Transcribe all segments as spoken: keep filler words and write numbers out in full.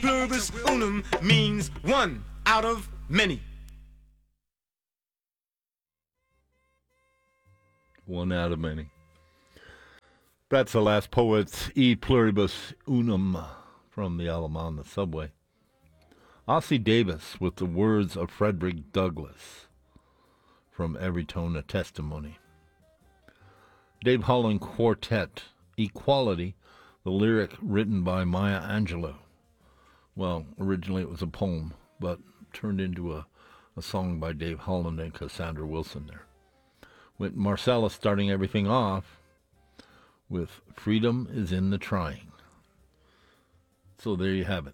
pluribus unum means one out of many. One out of many. That's the last poet's E Pluribus Unum from the album On the Subway. Ossie Davis with the words of Frederick Douglass from Every Tone a Testimony. Dave Holland Quartet, Equality, the lyric written by Maya Angelou. Well, originally it was a poem, but turned into a, a song by Dave Holland and Cassandra Wilson there. With Marcellus starting everything off with Freedom is in the Trying. So there you have it.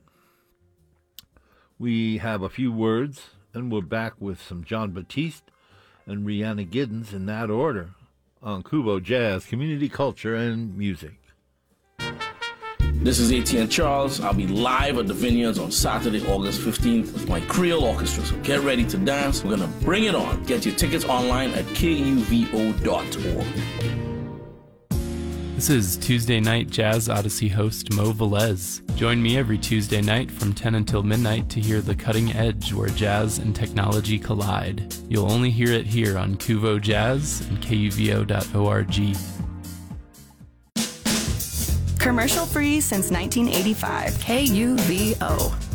We have a few words, and we're back with some John Batiste and Rhiannon Giddens in that order on Kubo Jazz, Community Culture, and Music. This is A T N Charles. I'll be live at the Vineyards on Saturday, August fifteenth with my Creole Orchestra. So get ready to dance. We're going to bring it on. Get your tickets online at K U V O dot org. This is Tuesday Night Jazz Odyssey host Mo Velez. Join me every Tuesday night from ten until midnight to hear The Cutting Edge, where jazz and technology collide. You'll only hear it here on Kuvo Jazz and K U V O dot org. Commercial free since nineteen eighty-five. K U V O.